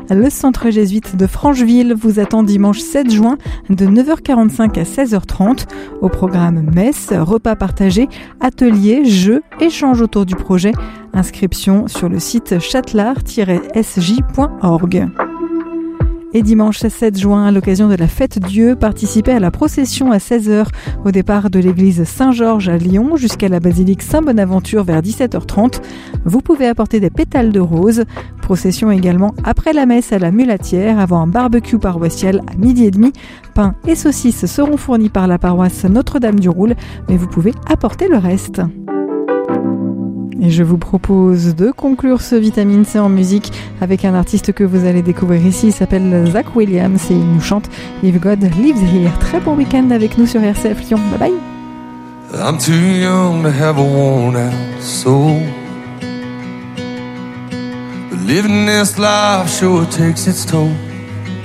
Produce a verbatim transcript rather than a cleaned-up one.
Le centre jésuite de Francheville vous attend dimanche sept juin de neuf heures quarante-cinq à seize heures trente. Au programme messe, repas partagés, ateliers, jeux, échanges autour du projet. Inscription sur le site châtelard tiret s j point org. Et dimanche sept juin, à l'occasion de la fête Dieu, participez à la procession à seize heures au départ de l'église Saint-Georges à Lyon jusqu'à la basilique Saint-Bonaventure vers dix-sept heures trente. Vous pouvez apporter des pétales de rose. Procession également après la messe à la Mulatière avant un barbecue paroissial à midi et demi. Pain et saucisses seront fournis par la paroisse Notre-Dame du Roule, mais vous pouvez apporter le reste. Et je vous propose de conclure ce Vitamine C en musique avec un artiste que vous allez découvrir ici. Il s'appelle Zach Williams et il nous chante If God Lives Here. Très bon week-end avec nous sur R C F Lyon. Bye bye. I'm too young to have a worn out soul, but living this life sure takes its toll.